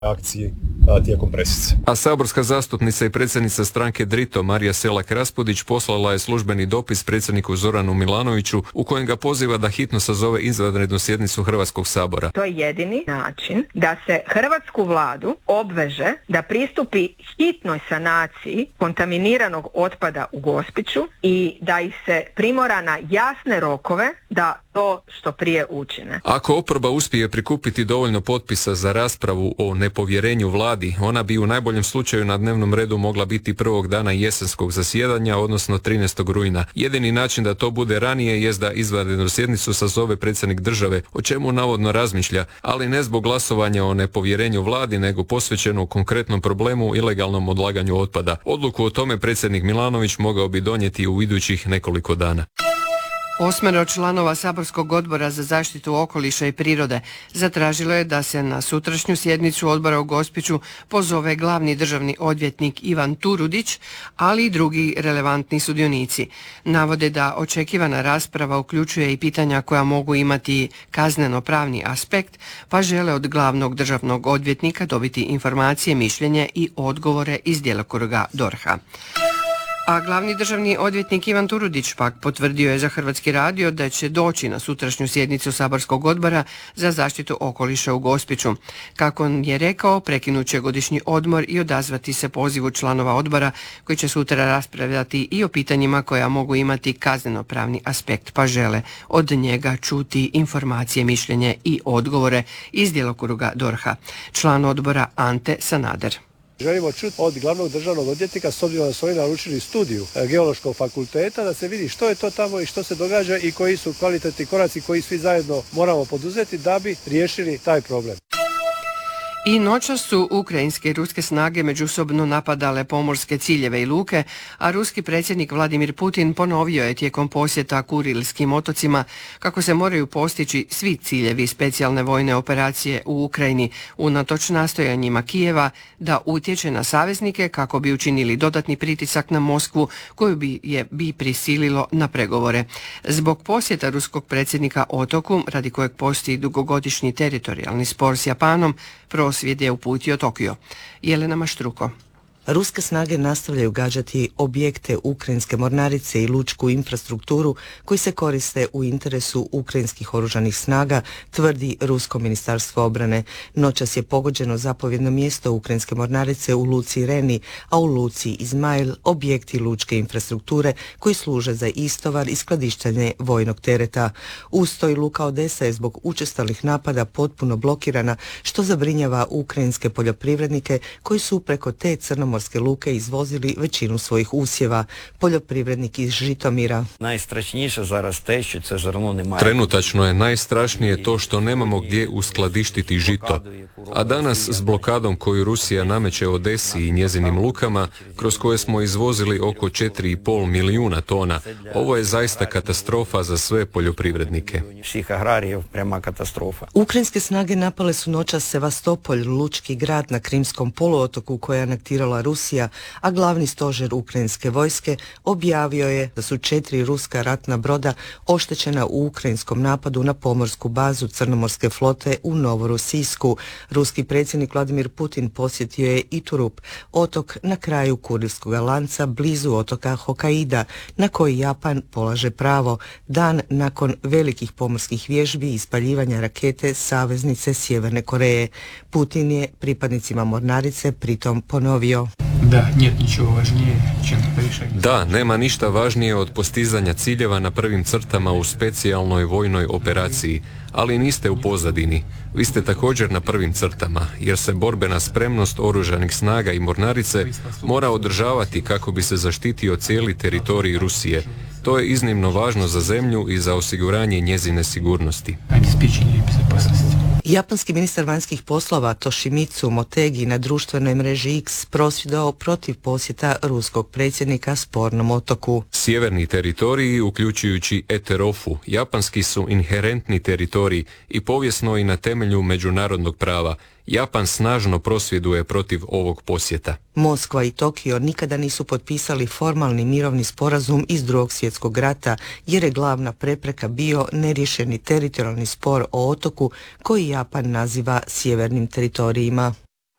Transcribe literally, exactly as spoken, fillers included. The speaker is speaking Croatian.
akciji tijekom presice. A saborska zastupnica i predsjednica stranke Drito Marija Selak-Raspudić poslala je službeni dopis predsjedniku Zoranu Milanoviću u kojem ga poziva da hitno sazove izvanrednu sjednicu Hrvatskog sabora. To je jedini način da se hrvatsku vladu obveže da pristupi hitnoj sanaciji kontaminiranog otpada u Gospiću i da ih se primora na jasne rokove da to što prije učine. Ako oporba uspije prikupiti dovoljno potpisa za raspravu o nepovjerenju vladi, ona bi u najboljem slučaju na dnevnom redu mogla biti prvog dana jesenskog zasjedanja, odnosno trinaestog rujna. Jedini način da to bude ranije jest da izvanrednu sjednicu sazove predsjednik države, o čemu navodno razmišlja, ali ne zbog glasovanja o nepovjerenju vladi, nego posvećeno konkretnom problemu ilegalnom odlaganju otpada. Odluku o tome predsjednik Milanović mogao bi donijeti u idućih nekoliko dana. Osmero članova saborskog odbora za zaštitu okoliša i prirode zatražilo je da se na sutrašnju sjednicu odbora u Gospiću pozove glavni državni odvjetnik Ivan Turudić, ali i drugi relevantni sudionici. Navode da očekivana rasprava uključuje i pitanja koja mogu imati kazneno-pravni aspekt, pa žele od glavnog državnog odvjetnika dobiti informacije, mišljenje i odgovore iz djelokruga D O R H-a. A glavni državni odvjetnik Ivan Turudić pak potvrdio je za Hrvatski radio da će doći na sutrašnju sjednicu saborskog odbora za zaštitu okoliša u Gospiću. Kako on je rekao, prekinut će godišnji odmor i odazvati se pozivu članova odbora koji će sutra raspravljati i o pitanjima koja mogu imati kazneno-pravni aspekt, pa žele od njega čuti informacije, mišljenje i odgovore iz djelokruga D O R H-a. Član odbora Ante Sanader. Želimo čuti od glavnog državnog odvjetnika, s obzirom da su oni naručili studiju Geološkog fakulteta, da se vidi što je to tamo i što se događa i koji su kvalitetni koraci koji svi zajedno moramo poduzeti da bi riješili taj problem. I noćas su ukrajinske i ruske snage međusobno napadale pomorske ciljeve i luke, a ruski predsjednik Vladimir Putin ponovio je tijekom posjeta Kurilskim otocima kako se moraju postići svi ciljevi specijalne vojne operacije u Ukrajini unatoč nastojanjima Kijeva da utječe na saveznike kako bi učinili dodatni pritisak na Moskvu koju bi je bi prisililo na pregovore. Zbog posjeta ruskog predsjednika otoku, radi kojeg postoji dugogodišnji teritorijalni spor s Japanom, prosvjed je uputio Tokio. Jelena Maštruko. Ruske snage nastavljaju gađati objekte ukrajinske mornarice i lučku infrastrukturu koji se koriste u interesu ukrajinskih oružanih snaga, tvrdi Rusko ministarstvo obrane. Noćas je pogođeno zapovjedno mjesto ukrajinske mornarice u luci Reni, a u luci Izmail objekti lučke infrastrukture koji služe za istovar i skladištenje vojnog tereta. Uz to i luka Odesa je zbog učestalih napada potpuno blokirana, što zabrinjava ukrajinske poljoprivrednike koji su preko te crnomorske morske luke izvozili većinu svojih usjeva. Poljoprivrednik iz Žitomira. Najstrašніше зараз те, що це зерно немає. Trenutačno je najstrašnije to što nemamo gdje uskladištiti žito. A danas s blokadom koju Rusija nameće Odesi i njezinim lukama, kroz koje smo izvozili oko četiri i pol milijuna tona, ovo je zaista katastrofa za sve poljoprivrednike. Всіх аграріїв пряма катастрофа. Ukrajinske snage napale su noćas Sevastopolj, lučki grad na Krimskom poluotoku koje je anektirala Rusija, a glavni stožer ukrajinske vojske objavio je da su četiri ruska ratna broda oštećena u ukrajinskom napadu na pomorsku bazu Crnomorske flote u Novorosijsku. Ruski predsjednik Vladimir Putin posjetio je Iturup, otok na kraju Kurilskog lanca blizu otoka Hokkaida, na koji Japan polaže pravo, dan nakon velikih pomorskih vježbi i ispaljivanja rakete saveznice Sjeverne Koreje. Putin je pripadnicima mornarice pritom ponovio: Da, нет ничего важнее, чем решение. Da, nema ništa važnije od postizanja ciljeva na prvim crtama u specijalnoj vojnoj operaciji, ali niste u pozadini. Vi ste također na prvim crtama, jer se borbena spremnost oružanih snaga i mornarice mora održavati kako bi se zaštitio cijeli teritorij Rusije. To je iznimno važno za zemlju i za osiguranje njezine sigurnosti. Обеспечение безопасности. Japanski ministar vanjskih poslova Toshimitsu Motegi na društvenoj mreži X prosvjedovao protiv posjeta ruskog predsjednika spornom otoku. Sjeverni teritoriji, uključujući Eterofu, japanski su inherentni teritoriji i povijesno i na temelju međunarodnog prava. Japan snažno prosvjeduje protiv ovog posjeta. Moskva i Tokio nikada nisu potpisali formalni mirovni sporazum iz Drugog svjetskog rata, jer je glavna prepreka bio neriješeni teritorijalni spor o otoku koji Japan naziva sjevernim teritorijima.